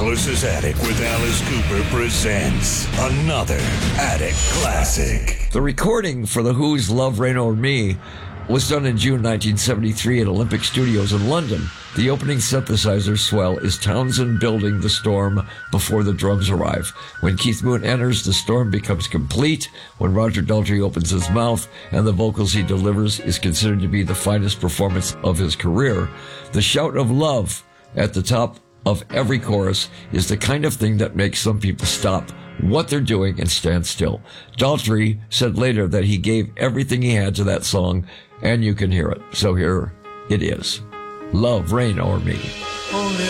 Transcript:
Alice's Attic with Alice Cooper presents another Attic Classic. The recording for The Who's Love, Rain Over Me was done in June 1973 at Olympic Studios in London. The opening synthesizer swell is Townsend building the storm before the drums arrive. When Keith Moon enters, the storm becomes complete. When Roger Daltrey opens his mouth and the vocals he delivers is considered to be the finest performance of his career. The shout of love at the top of every chorus is the kind of thing that makes some people stop what they're doing and stand still. Daltrey said later that he gave everything he had to that song, and you can hear it. So here it is. Love, Rain O'er Me. Only